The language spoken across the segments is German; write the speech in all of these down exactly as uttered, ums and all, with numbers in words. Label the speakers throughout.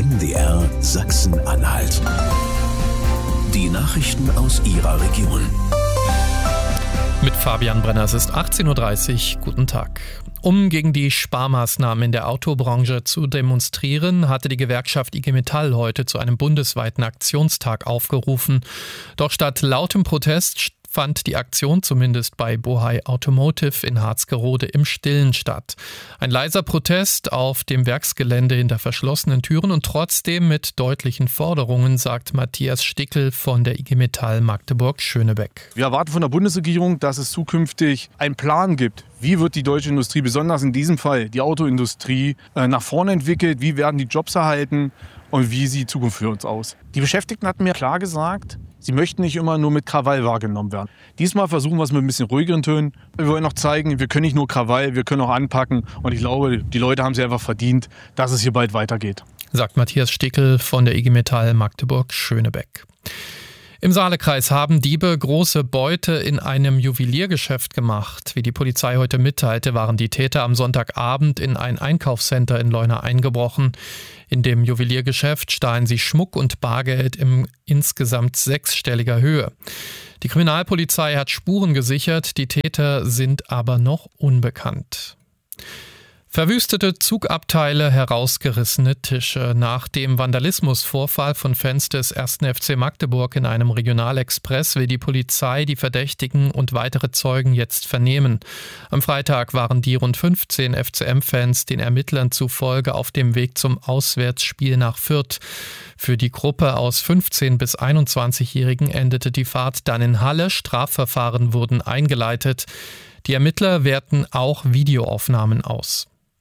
Speaker 1: M D R Sachsen-Anhalt. Die Nachrichten aus Ihrer Region.
Speaker 2: Mit Fabian Brenner, es ist achtzehn Uhr dreißig. Guten Tag. Um gegen die Sparmaßnahmen in der Autobranche zu demonstrieren, hatte die Gewerkschaft I G Metall heute zu einem bundesweiten Aktionstag aufgerufen. Doch statt lautem Protest fand die Aktion zumindest bei Bohai Automotive in Harzgerode im Stillen statt. Ein leiser Protest auf dem Werksgelände hinter verschlossenen Türen und trotzdem mit deutlichen Forderungen, sagt Matthias Stickel von der I G Metall Magdeburg-Schönebeck.
Speaker 3: Wir erwarten von der Bundesregierung, dass es zukünftig einen Plan gibt. Wie wird die deutsche Industrie, besonders in diesem Fall die Autoindustrie, nach vorne entwickelt? Wie werden die Jobs erhalten? Und wie sieht die Zukunft für uns aus? Die Beschäftigten hatten mir klar gesagt, sie möchten nicht immer nur mit Krawall wahrgenommen werden. Diesmal versuchen wir es mit ein bisschen ruhigeren Tönen. Wir wollen noch zeigen, wir können nicht nur Krawall, wir können auch anpacken. Und ich glaube, die Leute haben sich einfach verdient, dass es hier bald weitergeht.
Speaker 2: Sagt Matthias Stickel von der I G Metall Magdeburg-Schönebeck. Im Saalekreis haben Diebe große Beute in einem Juweliergeschäft gemacht. Wie die Polizei heute mitteilte, waren die Täter am Sonntagabend in ein Einkaufscenter in Leuna eingebrochen. In dem Juweliergeschäft stahlen sie Schmuck und Bargeld in insgesamt sechsstelliger Höhe. Die Kriminalpolizei hat Spuren gesichert, die Täter sind aber noch unbekannt. Verwüstete Zugabteile, herausgerissene Tische. Nach dem Vandalismusvorfall von Fans des ersten F C Magdeburg in einem Regionalexpress will die Polizei die Verdächtigen und weitere Zeugen jetzt vernehmen. Am Freitag waren die rund fünfzehn F C M-Fans den Ermittlern zufolge auf dem Weg zum Auswärtsspiel nach Fürth. Für die Gruppe aus fünfzehn- bis einundzwanzigjährigen endete die Fahrt dann in Halle. Strafverfahren wurden eingeleitet. Die Ermittler werten auch Videoaufnahmen aus.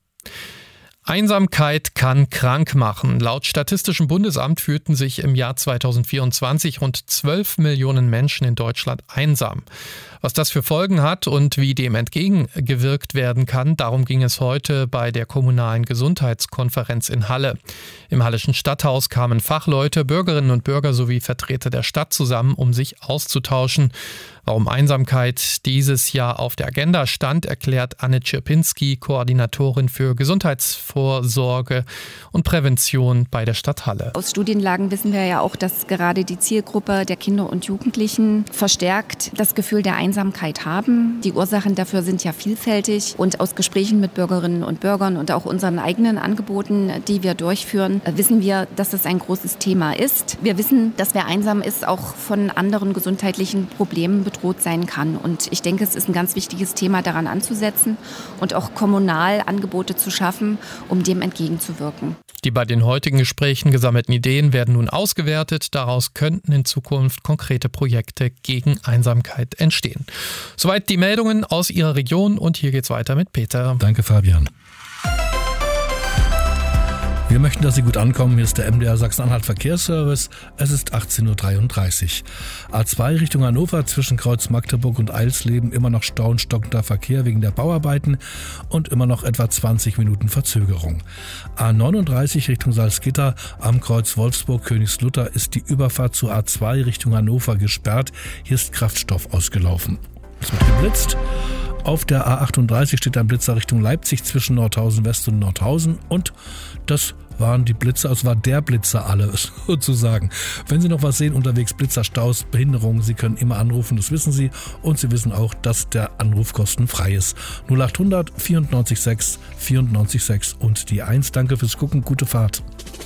Speaker 2: Einsamkeit kann krank machen. Laut Statistischem Bundesamt fühlten sich im Jahr zweitausendvierundzwanzig rund zwölf Millionen Menschen in Deutschland einsam. Was das für Folgen hat und wie dem entgegengewirkt werden kann, darum ging es heute bei der kommunalen Gesundheitskonferenz in Halle. Im Halleschen Stadthaus kamen Fachleute, Bürgerinnen und Bürger sowie Vertreter der Stadt zusammen, um sich auszutauschen. Warum Einsamkeit dieses Jahr auf der Agenda stand, erklärt Anne Czerpinski, Koordinatorin für Gesundheitsvorsorge und Prävention bei der Stadt Halle.
Speaker 4: Aus Studienlagen wissen wir ja auch, dass gerade die Zielgruppe der Kinder und Jugendlichen verstärkt das Gefühl der Einsamkeit haben. Die Ursachen dafür sind ja vielfältig und aus Gesprächen mit Bürgerinnen und Bürgern und auch unseren eigenen Angeboten, die wir durchführen, wissen wir, dass es ein großes Thema ist. Wir wissen, dass wer einsam ist, auch von anderen gesundheitlichen Problemen bedroht sein kann. Und ich denke, es ist ein ganz wichtiges Thema, daran anzusetzen und auch kommunal Angebote zu schaffen, um dem entgegenzuwirken.
Speaker 2: Die bei den heutigen Gesprächen gesammelten Ideen werden nun ausgewertet. Daraus könnten in Zukunft konkrete Projekte gegen Einsamkeit entstehen. Soweit die Meldungen aus Ihrer Region und hier geht's weiter mit Peter.
Speaker 5: Danke, Fabian. Wir möchten, dass Sie gut ankommen. Hier ist der M D R Sachsen-Anhalt Verkehrsservice. Es ist achtzehn Uhr dreiunddreißig. A zwei Richtung Hannover zwischen Kreuz Magdeburg und Eilsleben immer noch Stau und stockender Verkehr wegen der Bauarbeiten und immer noch etwa zwanzig Minuten Verzögerung. A neununddreißig Richtung Salzgitter am Kreuz Wolfsburg-Königslutter ist die Überfahrt zur A zwei Richtung Hannover gesperrt. Hier ist Kraftstoff ausgelaufen. Es wird geblitzt. Auf der A achtunddreißig steht ein Blitzer Richtung Leipzig zwischen Nordhausen West und Nordhausen und das waren die Blitzer, es war der Blitzer alle sozusagen. Wenn Sie noch was sehen unterwegs, Blitzer, Staus, Behinderungen, Sie können immer anrufen, das wissen Sie und Sie wissen auch, dass der Anruf kostenfrei ist. null achthundert vierundneunzig sechs vierundneunzig sechs und die eins. Danke fürs Gucken, gute Fahrt.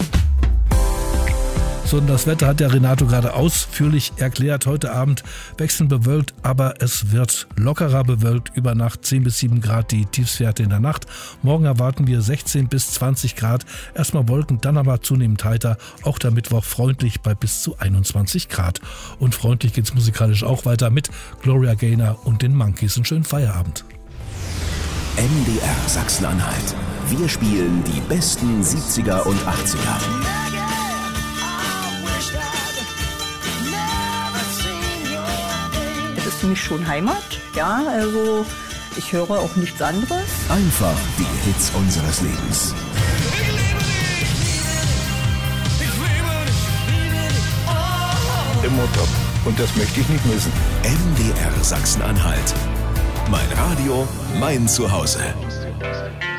Speaker 5: So, und das Wetter hat der Renato gerade ausführlich erklärt. Heute Abend wechselnd bewölkt, aber es wird lockerer bewölkt. Über Nacht zehn bis sieben Grad die Tiefstwerte in der Nacht. Morgen erwarten wir sechzehn bis zwanzig Grad. Erstmal Wolken, dann aber zunehmend heiter. Auch der Mittwoch freundlich bei bis zu einundzwanzig Grad. Und freundlich geht's musikalisch auch weiter mit Gloria Gaynor und den Monkeys. Einen schönen Feierabend.
Speaker 1: M D R Sachsen-Anhalt. Wir spielen die besten siebziger und achtziger.
Speaker 6: Das ist für mich schon Heimat, ja, also ich höre auch nichts anderes.
Speaker 1: Einfach die Hits unseres Lebens.
Speaker 7: Immer top. Und das möchte ich nicht missen.
Speaker 1: M D R Sachsen-Anhalt. Mein Radio, mein Zuhause.